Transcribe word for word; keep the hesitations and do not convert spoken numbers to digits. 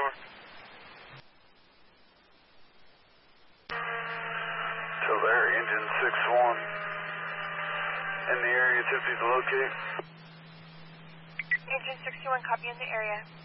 over. Till there, engine six one. In the area, attempting to locate. Engine sixty-one, copy in the area.